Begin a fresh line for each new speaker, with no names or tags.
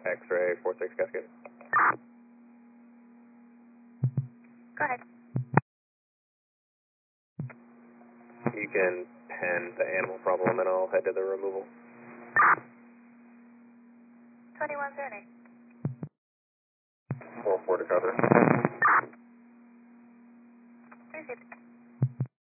X-ray 46 Cascade.
Go ahead.
You can pen the animal problem and I'll head to the removal.
2108.
4-4 to cover.